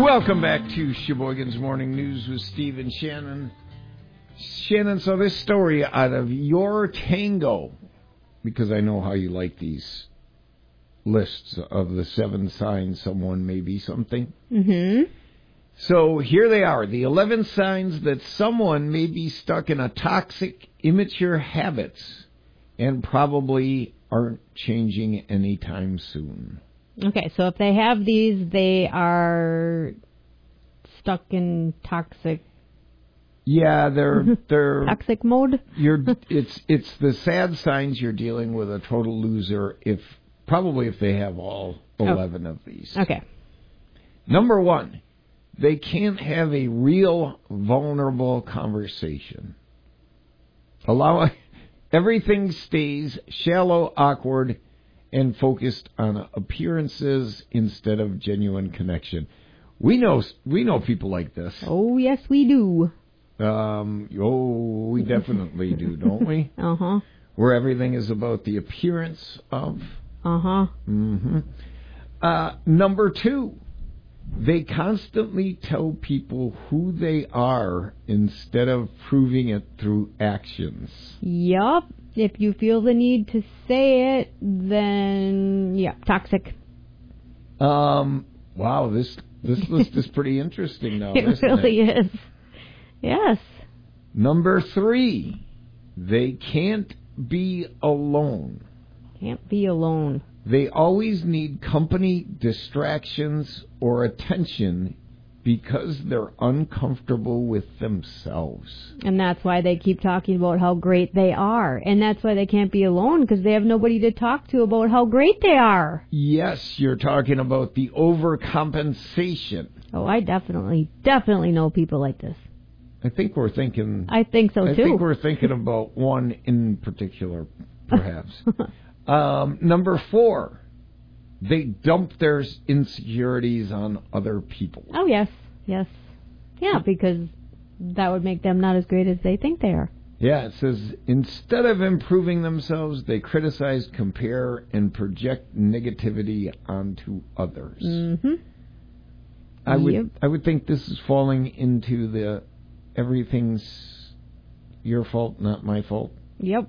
Welcome back to Sheboygan's Morning News with Steve and Shannon. Shannon, so this story out of Your Tango, because I know how you like these lists of the 7 signs someone may be something. Mm-hmm. So here they are, the 11 signs that someone may be stuck in a toxic, immature habits and probably aren't changing anytime soon. Okay, so if they have these, they are stuck in toxic. Yeah, they're toxic mode. It's the sad signs you're dealing with a total loser if they have all 11 of these. Okay. Number 1, they can't have a real vulnerable conversation. Everything stays shallow, awkward, and focused on appearances instead of genuine connection. We know people like this. Oh, yes, we do. We definitely do, don't we? Uh-huh. Where everything is about the appearance of. Uh-huh. Mm-hmm. Number 2, they constantly tell people who they are instead of proving it through actions. Yup. If you feel the need to say it, then, yeah, toxic. Wow, this list is pretty interesting now, It really is. Yes. Number 3, they can't be alone. Can't be alone. They always need company, distractions, or attention because they're uncomfortable with themselves. And that's why they keep talking about how great they are. And that's why they can't be alone, because they have nobody to talk to about how great they are. Yes, you're talking about the overcompensation. Oh, I definitely know people like this. I think so, too. I think we're thinking about one in particular, perhaps. Number 4, they dump their insecurities on other people. Oh, yes. Yeah, because that would make them not as great as they think they are. Yeah, it says, instead of improving themselves, they criticize, compare, and project negativity onto others. Mm-hmm. I would think this is falling into the everything's your fault, not my fault. Yep.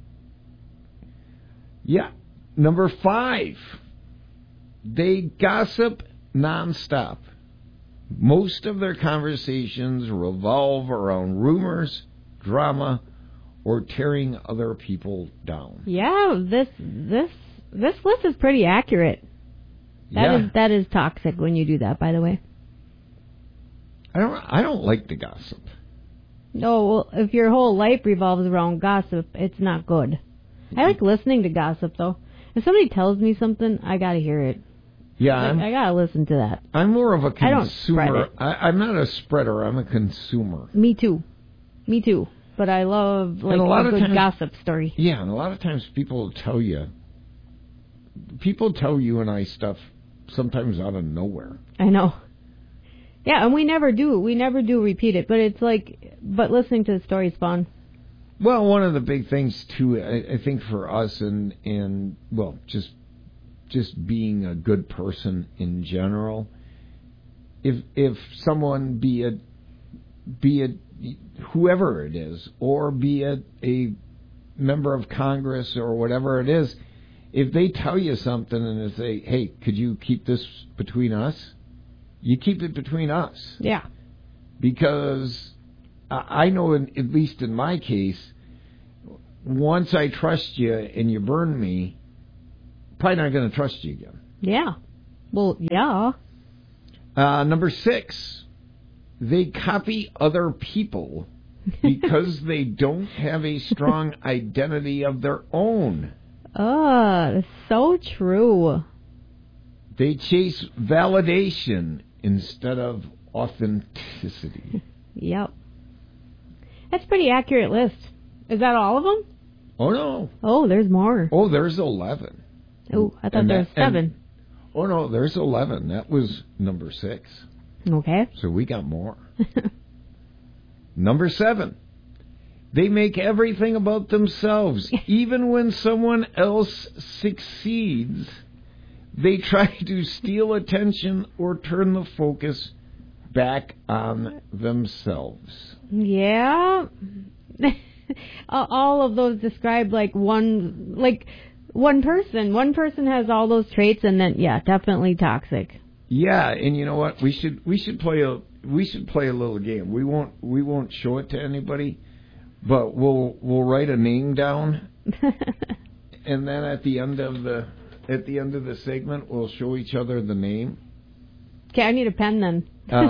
Yeah. Number 5, they gossip nonstop. Most of their conversations revolve around rumors, drama, or tearing other people down. Yeah, this list is pretty accurate. That is toxic when you do that, by the way. I don't like the gossip. No, well, if your whole life revolves around gossip, it's not good. I like listening to gossip, though. If somebody tells me something, I gotta hear it. Yeah, I gotta listen to that. I'm more of a consumer. I don't spread it. I'm not a spreader. I'm a consumer. Me too. But I love a good gossip story. Yeah, and a lot of times people tell you and I stuff sometimes out of nowhere. I know. Yeah, and we never do repeat it. But listening to the story is fun. Well, one of the big things too, I think for us, and just being a good person in general. If someone be it whoever it is, or be it a member of Congress or whatever it is, if they tell you something and they say, "Hey, could you keep this between us?" You keep it between us. Yeah. Because I know, at least in my case, once I trust you and you burn me, probably not going to trust you again. Yeah. Well, yeah. Number 6, they copy other people because they don't have a strong identity of their own. So true. They chase validation instead of authenticity. Yep. That's a pretty accurate list. Is that all of them? Oh, no. Oh, there's more. Oh, there's 11. Oh, I thought there was 7. Oh, no, there's 11. That was number 6. Okay. So we got more. Number 7. They make everything about themselves. Even when someone else succeeds, they try to steal attention or turn the focus back on themselves. Yeah. All of those describe like one person. One person has all those traits, and then definitely toxic. Yeah, and you know what? We should play a little game. We won't show it to anybody, but we'll write a name down, and then at the end of the segment, we'll show each other the name. Okay, I need a pen then.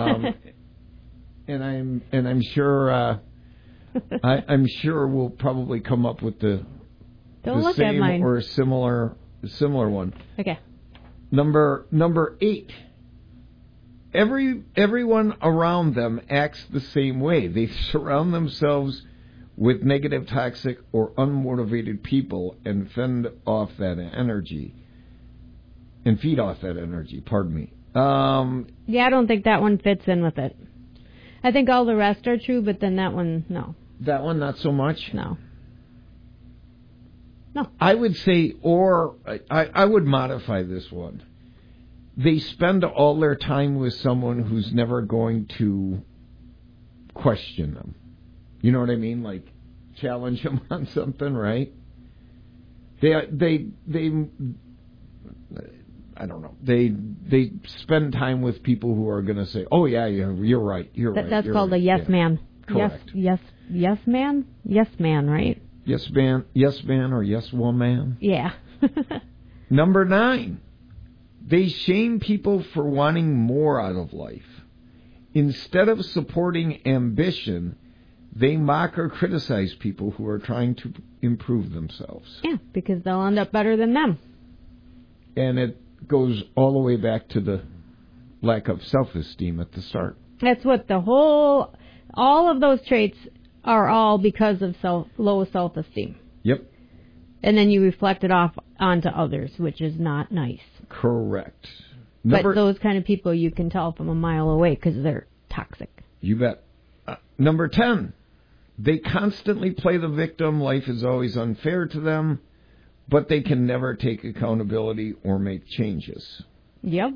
And I'm sure I'm sure we'll probably come up with the same or a similar one. Okay. Number 8. Everyone around them acts the same way. They surround themselves with negative, toxic, or unmotivated people and feed off that energy. Pardon me. Yeah, I don't think that one fits in with it. I think all the rest are true, but then that one, no. That one, not so much? No. I would say, or I would modify this one. They spend all their time with someone who's never going to question them. You know what I mean? Like, challenge them on something, right? They I don't know. They spend time with people who are going to say, "Oh yeah, you're right. That's called a yes man. Correct. Yes man, right? Yes man, or yes woman. Yeah. Number 9, they shame people for wanting more out of life. Instead of supporting ambition, they mock or criticize people who are trying to improve themselves. Yeah, because they'll end up better than them. And it goes all the way back to the lack of self-esteem at the start. That's what all of those traits are all because of low self-esteem. Yep. And then you reflect it off onto others, which is not nice. Correct. But those kind of people you can tell from a mile away because they're toxic. You bet. Number 10, they constantly play the victim. Life is always unfair to them, but they can never take accountability or make changes. Yep.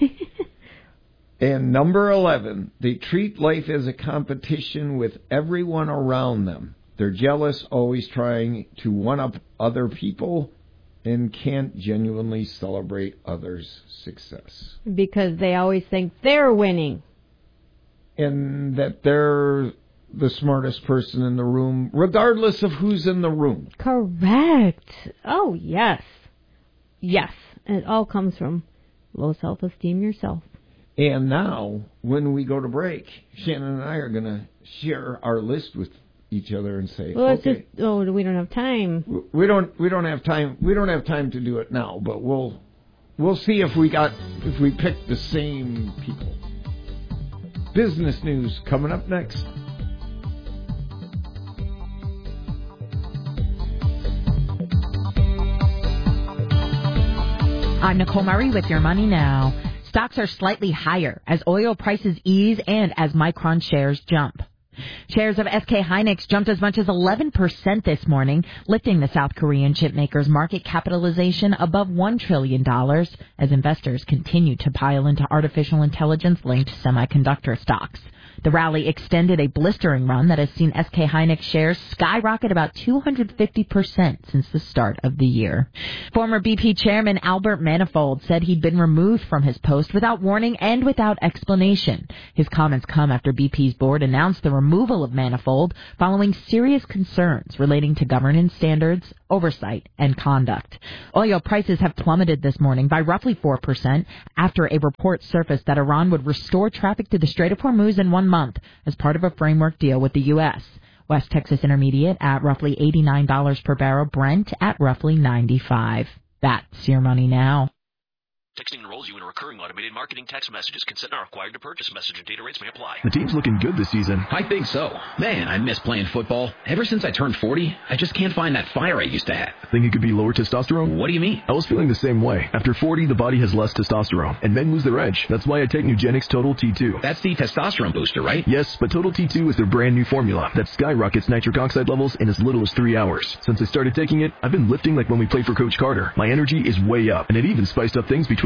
And number 11, they treat life as a competition with everyone around them. They're jealous, always trying to one-up other people, and can't genuinely celebrate others' success. Because they always think they're winning. And that they're the smartest person in the room, regardless of who's in the room. Correct. Oh, yes. Yes. And it all comes from low self-esteem yourself. And now, when we go to break, Shannon and I are going to share our list with each other and say, well, okay. We don't have time. We don't have time. We don't have time to do it now, but we'll see if we pick the same people. Business news coming up next. I'm Nicole Murray with Your Money Now. Stocks are slightly higher as oil prices ease and as Micron shares jump. Shares of SK Hynix jumped as much as 11% this morning, lifting the South Korean chipmaker's market capitalization above $1 trillion as investors continue to pile into artificial intelligence-linked semiconductor stocks. The rally extended a blistering run that has seen SK Hynix shares skyrocket about 250% since the start of the year. Former BP chairman Albert Manifold said he'd been removed from his post without warning and without explanation. His comments come after BP's board announced the removal of Manifold following serious concerns relating to governance standards, oversight, and conduct. Oil prices have plummeted this morning by roughly 4% after a report surfaced that Iran would restore traffic to the Strait of Hormuz in 1 month as part of a framework deal with the U.S. West Texas Intermediate at roughly $89 per barrel, Brent at roughly $95. That's Your Money Now. Texting enrolls you in a recurring automated marketing text messages. Consent not required to purchase. Message and data rates may apply. The team's looking good this season. I think so. Man, I miss playing football. Ever since I turned 40, I just can't find that fire I used to have. Think it could be lower testosterone? What do you mean? I was feeling the same way. After 40, the body has less testosterone, and men lose their edge. That's why I take Nugenix Total T2. That's the testosterone booster, right? Yes, but Total T2 is their brand new formula that skyrockets nitric oxide levels in as little as 3 hours. Since I started taking it, I've been lifting like when we played for Coach Carter. My energy is way up, and it even spiced up things between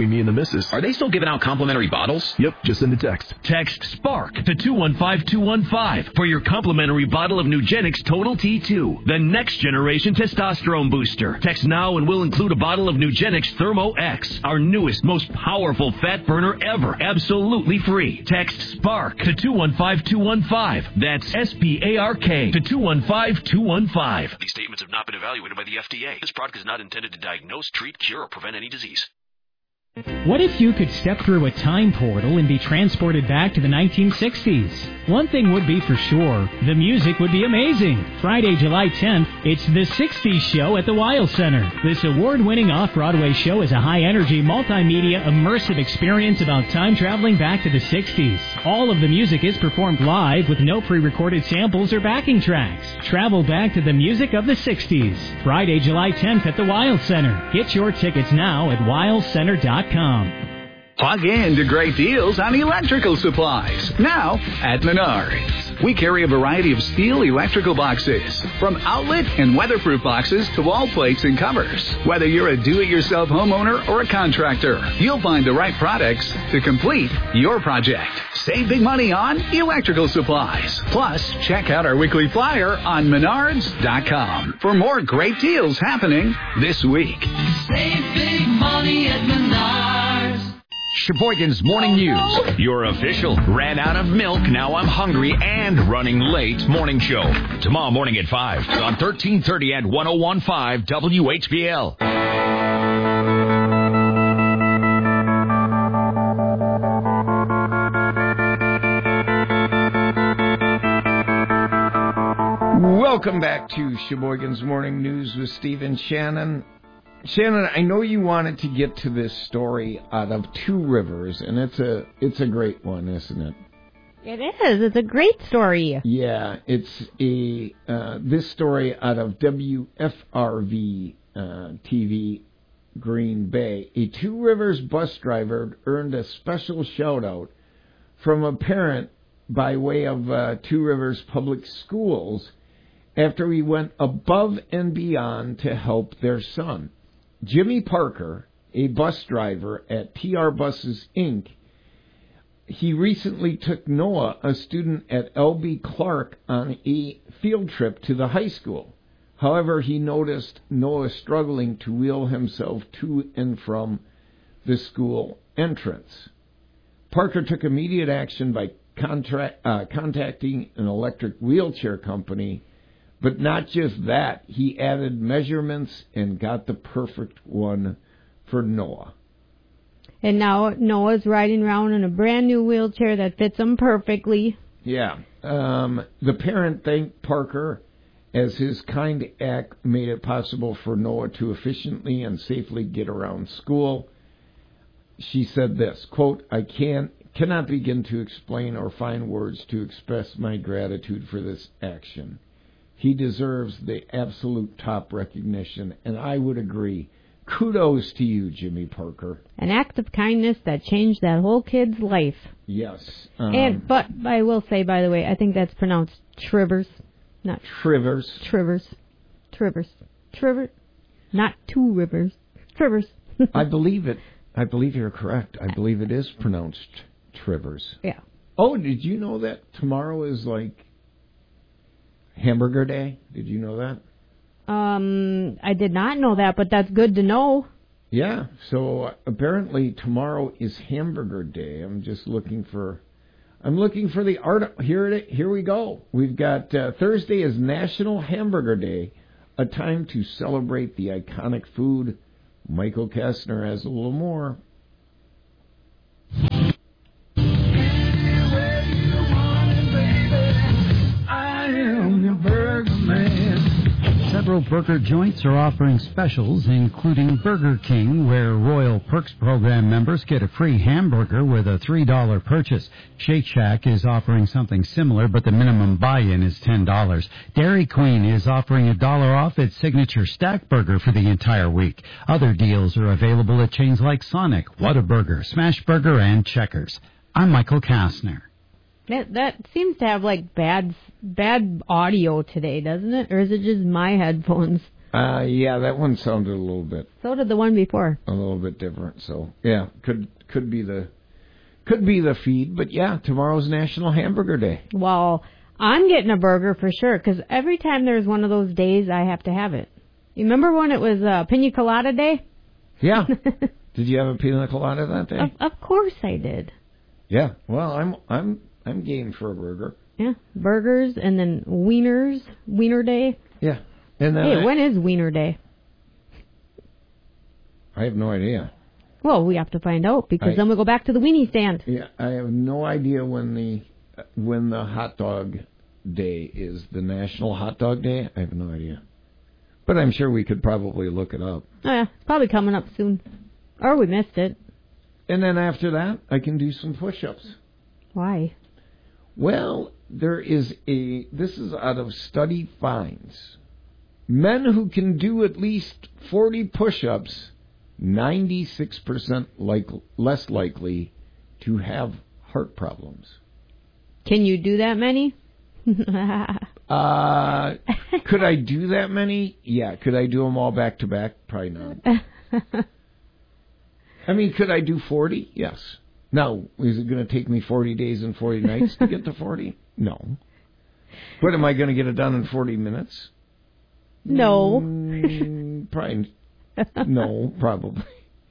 between me and the missus. Are they still giving out complimentary bottles? Yep, just send a text. Text SPARK to 215215 for your complimentary bottle of Nugenix Total T2, the next generation testosterone booster. Text now and we'll include a bottle of Nugenix Thermo X, our newest, most powerful fat burner ever, absolutely free. Text SPARK to 215215. That's SPARK to 215215. These statements have not been evaluated by the FDA. This product is not intended to diagnose, treat, cure, or prevent any disease. What if you could step through a time portal and be transported back to the 1960s? One thing would be for sure, the music would be amazing. Friday, July 10th, it's the 60s show at the Weil Center. This award-winning off-Broadway show is a high-energy, multimedia, immersive experience about time traveling back to the 60s. All of the music is performed live with no pre-recorded samples or backing tracks. Travel back to the music of the 60s. Friday, July 10th at the Weil Center. Get your tickets now at weilcenter.com. Plug in to great deals on electrical supplies, now at Menards. We carry a variety of steel electrical boxes, from outlet and weatherproof boxes to wall plates and covers. Whether you're a do-it-yourself homeowner or a contractor, you'll find the right products to complete your project. Save big money on electrical supplies. Plus, check out our weekly flyer on Menards.com for more great deals happening this week. Save big money at Menards. Sheboygan's Morning News. Your official ran out of milk, now I'm hungry, and running late morning show. Tomorrow morning at 5 on 1330 and 101.5 WHBL. Welcome back to Sheboygan's Morning News with Steve and Shannon. Shannon, I know you wanted to get to this story out of Two Rivers, and it's a great one, isn't it? It is. It's a great story. Yeah, it's this story out of WFRV TV, Green Bay. A Two Rivers bus driver earned a special shout-out from a parent by way of Two Rivers Public Schools after he went above and beyond to help their son. Jimmy Parker, a bus driver at TR Buses, Inc., he recently took Noah, a student at L.B. Clark, on a field trip to the high school. However, he noticed Noah struggling to wheel himself to and from the school entrance. Parker took immediate action by contacting an electric wheelchair company. But not just that, he added measurements and got the perfect one for Noah. And now Noah's riding around in a brand new wheelchair that fits him perfectly. Yeah. The parent thanked Parker as his kind act made it possible for Noah to efficiently and safely get around school. She said this, quote, I cannot begin to explain or find words to express my gratitude for this action. He deserves the absolute top recognition, and I would agree. Kudos to you, Jimmy Parker. An act of kindness that changed that whole kid's life. Yes. But I will say, by the way, I think that's pronounced Trivers, not Trivers. Trivers. Not Two Rivers. Trivers. I believe it. I believe you're correct. I believe it is pronounced Trivers. Yeah. Oh, did you know that tomorrow is like Hamburger Day? Did you know that? I did not know that, but that's good to know. Yeah, so apparently tomorrow is Hamburger Day. I'm looking for the art. Here we go. We've got Thursday is National Hamburger Day, a time to celebrate the iconic food. Michael Kastner has a little more. Several burger joints are offering specials, including Burger King, where Royal Perks program members get a free hamburger with a $3 purchase. Shake Shack is offering something similar, but the minimum buy-in is $10. Dairy Queen is offering $1 off its signature Stack Burger for the entire week. Other deals are available at chains like Sonic, Whataburger, Smash Burger, and Checkers. I'm Michael Kastner. That seems to have like bad audio today, doesn't it? Or is it just my headphones? Yeah, that one sounded a little bit. So did the one before. A little bit different. So yeah, could be the feed. But yeah, tomorrow's National Hamburger Day. Well, I'm getting a burger for sure because every time there's one of those days, I have to have it. You remember when it was Pina Colada Day? Yeah. Did you have a pina colada that day? Of course I did. Yeah. Well, I'm game for a burger. Yeah, burgers and then wieners, Wiener Day. Yeah. And then hey, when is Wiener Day? I have no idea. Well, we have to find out because then we'll go back to the weenie stand. Yeah, I have no idea when the hot dog day is. The National Hot Dog Day? I have no idea. But I'm sure we could probably look it up. Oh, yeah, it's probably coming up soon. Or we missed it. And then after that, I can do some push-ups. Why? Well, this is out of study finds. Men who can do at least 40 push-ups, 96% less likely to have heart problems. Can you do that many? Could I do that many? Yeah. Could I do them all back to back? Probably not. I mean, could I do 40? Yes. Now, is it going to take me 40 days and 40 nights to get to 40? No. But am I going to get it done in 40 minutes? No. Probably. No, probably.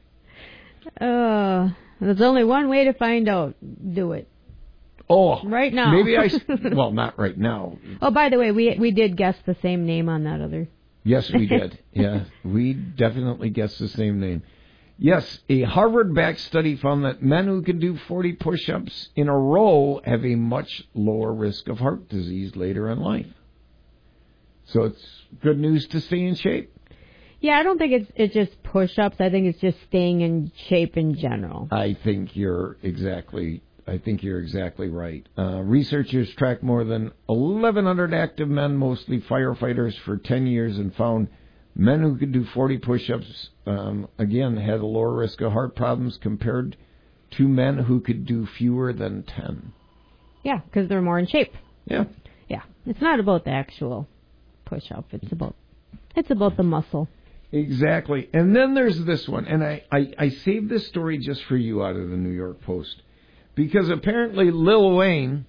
There's only one way to find out. Do it. Oh. Right now. Maybe well, not right now. Oh, by the way, we did guess the same name on that other. Yes, we did. Yeah, we definitely guessed the same name. Yes, a Harvard-backed study found that men who can do 40 push-ups in a row have a much lower risk of heart disease later in life. So it's good news to stay in shape. Yeah, I don't think it's just push-ups. I think it's just staying in shape in general. I think you're exactly right. Researchers tracked more than 1,100 active men, mostly firefighters, for 10 years and found men who could do 40 push-ups, again, had a lower risk of heart problems compared to men who could do fewer than 10. Yeah, because they're more in shape. Yeah. Yeah. It's not about the actual push-up. It's about the muscle. Exactly. And then there's this one, and I saved this story just for you out of the New York Post, because apparently Lil Wayne,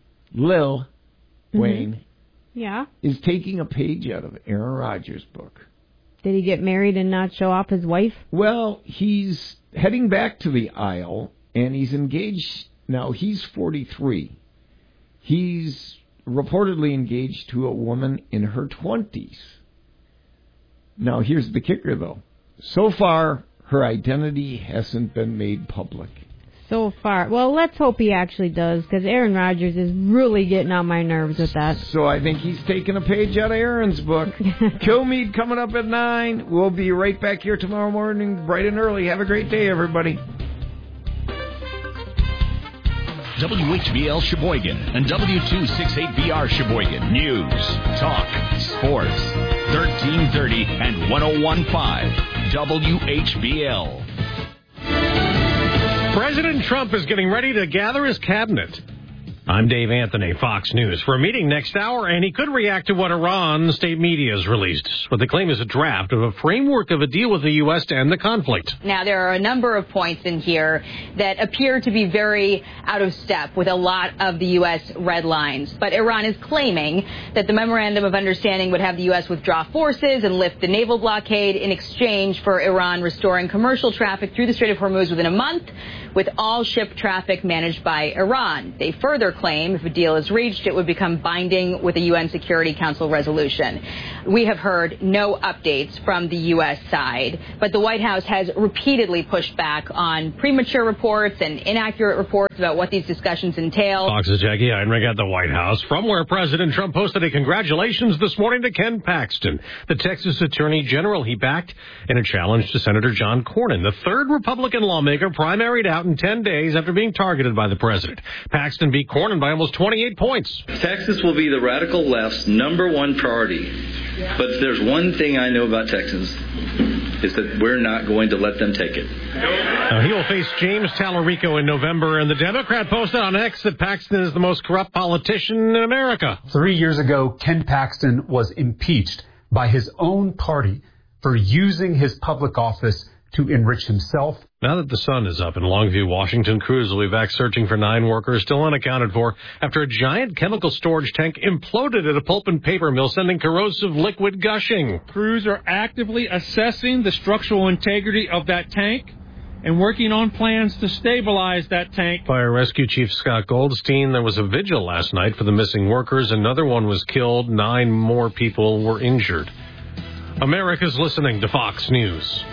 yeah, is taking a page out of Aaron Rodgers' book. Did he get married and not show off his wife? Well, he's heading back to the aisle, and he's engaged. Now, he's 43. He's reportedly engaged to a woman in her 20s. Now, here's the kicker, though. So far, her identity hasn't been made public. So far. Well, let's hope he actually does, because Aaron Rodgers is really getting on my nerves with that. So I think he's taking a page out of Aaron's book. Kilmeade coming up at 9. We'll be right back here tomorrow morning, bright and early. Have a great day, everybody. WHBL Sheboygan and W268BR Sheboygan. News, talk, sports. 1330 and 101.5 WHBL. President Trump is getting ready to gather his cabinet. I'm Dave Anthony, Fox News, for a meeting next hour, and he could react to what Iran state media has released, what they claim is a draft of a framework of a deal with the U.S. to end the conflict. Now, there are a number of points in here that appear to be very out of step with a lot of the U.S. red lines. But Iran is claiming that the memorandum of understanding would have the U.S. withdraw forces and lift the naval blockade in exchange for Iran restoring commercial traffic through the Strait of Hormuz within a month, with all ship traffic managed by Iran. They further claim if a deal is reached, it would become binding with a UN Security Council resolution. We have heard no updates from the U.S. side, but the White House has repeatedly pushed back on premature reports and inaccurate reports about what these discussions entail. Fox's Jackie Heinrich at the White House, from where President Trump posted a congratulations this morning to Ken Paxton, the Texas Attorney General he backed in a challenge to Senator John Cornyn, the third Republican lawmaker primaried out in 10 days after being targeted by the president. Paxton beat Cornyn by almost 28 points. Texas will be the radical left's #1 priority. But there's one thing I know about Texans, is that we're not going to let them take it. Now, he will face James Tallarico in November, and the Democrat posted on X that Paxton is the most corrupt politician in America. 3 years ago, Ken Paxton was impeached by his own party for using his public office to enrich himself. Now that the sun is up in Longview, Washington, crews will be back searching for 9 workers still unaccounted for after a giant chemical storage tank imploded at a pulp and paper mill, sending corrosive liquid gushing. Crews are actively assessing the structural integrity of that tank and working on plans to stabilize that tank. Fire Rescue Chief Scott Goldstein, there was a vigil last night for the missing workers. Another one was killed. 9 more people were injured. America's listening to Fox News.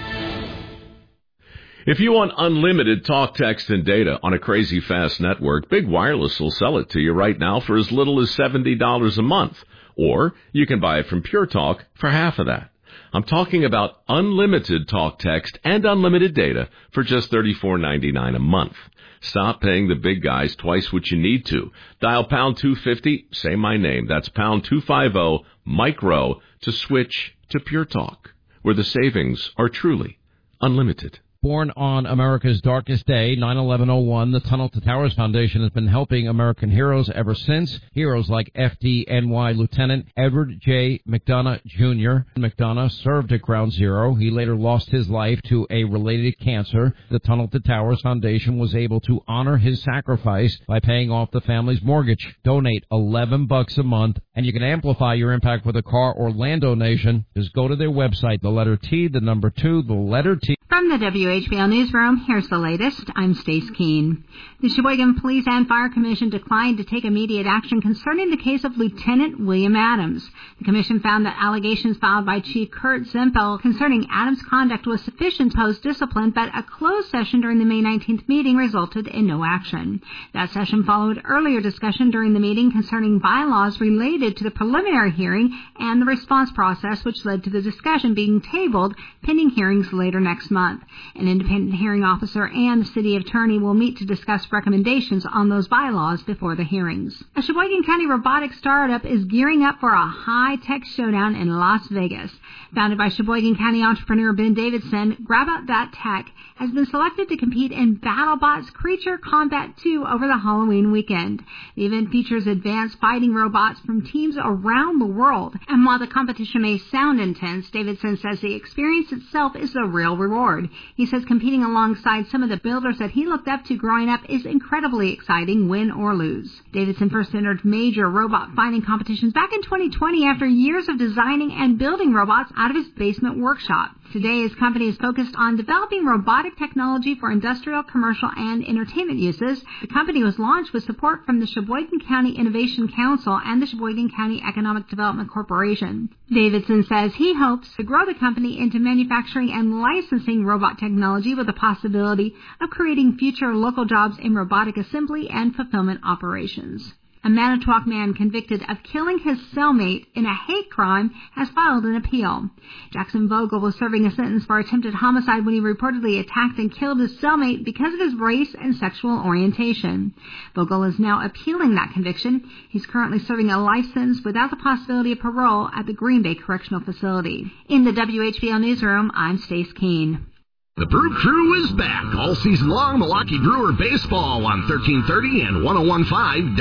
If you want unlimited talk, text, and data on a crazy fast network, Big Wireless will sell it to you right now for as little as $70 a month. Or you can buy it from Pure Talk for half of that. I'm talking about unlimited talk, text, and unlimited data for just $34.99 a month. Stop paying the big guys twice what you need to. Dial pound 250, say my name. That's pound 250 micro to switch to Pure Talk, where the savings are truly unlimited. Born on America's darkest day, 9/11/01, the Tunnel to Towers Foundation has been helping American heroes ever since. Heroes like FDNY Lieutenant Edward J. McDonough, Jr. McDonough served at Ground Zero. He later lost his life to a related cancer. The Tunnel to Towers Foundation was able to honor his sacrifice by paying off the family's mortgage. Donate $11 a month, and you can amplify your impact with a car or land donation. Just go to their website, the letter T, the number 2, the letter T. From the WHBL Newsroom, here's the latest. I'm Stace Keene. The Sheboygan Police and Fire Commission declined to take immediate action concerning the case of Lieutenant William Adams. The commission found that allegations filed by Chief Kurt Zempel concerning Adams' conduct was sufficient to pose discipline, but a closed session during the May 19th meeting resulted in no action. That session followed earlier discussion during the meeting concerning bylaws related to the preliminary hearing and the response process, which led to the discussion being tabled pending hearings later next month. An independent hearing officer and the city attorney will meet to discuss recommendations on those bylaws before the hearings. A Sheboygan County robotics startup is gearing up for a high-tech showdown in Las Vegas. Founded by Sheboygan County entrepreneur Ben Davidson, Grab-Out-That-Tech has been selected to compete in BattleBots Creature Combat 2 over the Halloween weekend. The event features advanced fighting robots from teams around the world. And while the competition may sound intense, Davidson says the experience itself is a real reward. He says competing alongside some of the builders that he looked up to growing up is incredibly exciting, win or lose. Davidson first entered major robot fighting competitions back in 2020 after years of designing and building robots out of his basement workshop. Today, his company is focused on developing robotic technology for industrial, commercial, and entertainment uses. The company was launched with support from the Sheboygan County Innovation Council and the Sheboygan County Economic Development Corporation. Davidson says he hopes to grow the company into manufacturing and licensing robot technology with the possibility of creating future local jobs in robotic assembly and fulfillment operations. A Manitowoc man convicted of killing his cellmate in a hate crime has filed an appeal. Jackson Vogel was serving a sentence for attempted homicide when he reportedly attacked and killed his cellmate because of his race and sexual orientation. Vogel is now appealing that conviction. He's currently serving a life sentence without the possibility of parole at the Green Bay Correctional Facility. In the WHBL Newsroom, I'm Stace Keene. The Brew Crew is back all season long. Milwaukee Brewer baseball on 1330 and 101.5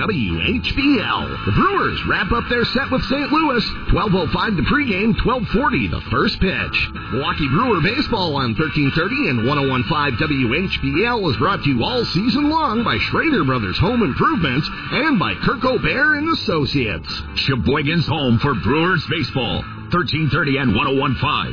WHBL. The Brewers wrap up their set with St. Louis. 12:05 the pregame, 12:40 the first pitch. Milwaukee Brewer baseball on 1330 and 101.5 WHBL is brought to you all season long by Schrader Brothers Home Improvements and by Kirk O'Bear and Associates. Sheboygan's home for Brewers baseball. 1330 and 101.5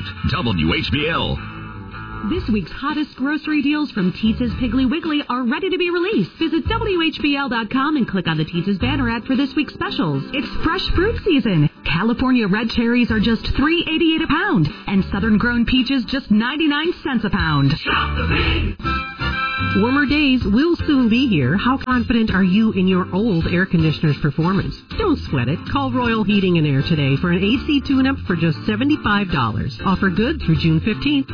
WHBL. This week's hottest grocery deals from Teetz's Piggly Wiggly are ready to be released. Visit WHBL.com and click on the Teetz's banner ad for this week's specials. It's fresh fruit season. California red cherries are just $3.88 a pound, and southern grown peaches just 99 cents a pound. Shop the Big. Warmer days will soon be here. How confident are you in your old air conditioner's performance? Don't sweat it. Call Royal Heating and Air today for an AC tune-up for just $75. Offer good through June 15th.